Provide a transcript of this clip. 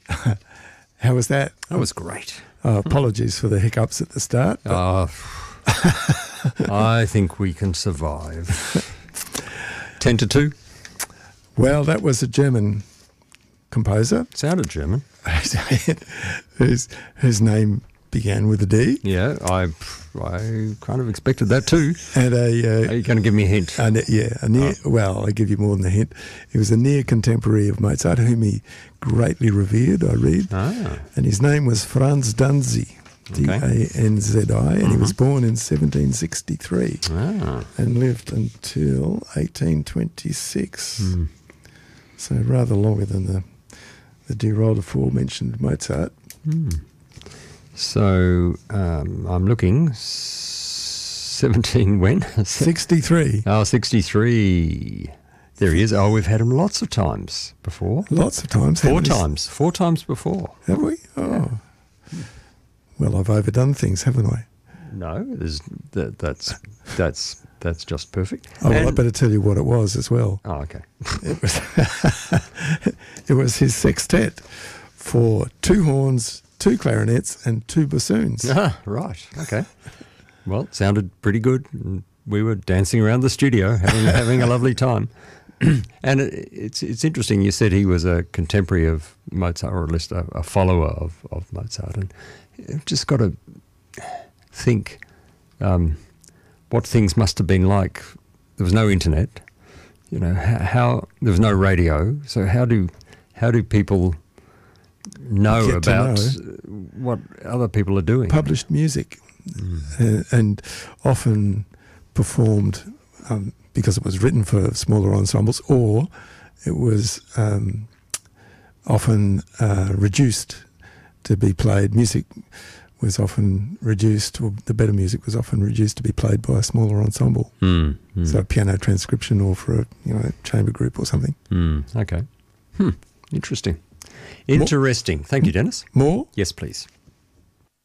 How was that? That was great. Apologies for the hiccups at the start. I think we can survive. 10-2. Well, that was a German composer. Sounded German. whose name began with a D. Yeah, I kind of expected that too. And Are you going to give me a hint? Well, I give you more than a hint. He was a near contemporary of Mozart, whom he greatly revered, I read. And his name was Franz Danzi, D-A-N-Z-I, and he was born in 1763 and lived until 1826. So rather longer than the dear old aforementioned Mozart. So I'm looking. 17 when? 63. Oh, 63. There he is. Oh, we've had him lots of times before. Lots of times. Four times before. Have we? Oh. Yeah. Well, I've overdone things, haven't I? No, that's just perfect. Oh, well, I better tell you what it was as well. Oh, okay. It was his sextet for 2 horns, 2 clarinets, and 2 bassoons. Ah, right. Okay. Well, it sounded pretty good. We were dancing around the studio, having a lovely time. And it's interesting. You said he was a contemporary of Mozart, or at least a follower of Mozart, and you've just got to think what things must have been like. There was no internet, how there was no radio. So how do people know about what other people are doing? Published music, and often performed because it was written for smaller ensembles, or it was often reduced to be played. Music was often reduced, or the better music was often reduced to be played by a smaller ensemble. So piano transcription, or for a chamber group or something. Okay. Interesting. Thank you, Dennis. More? Yes, please.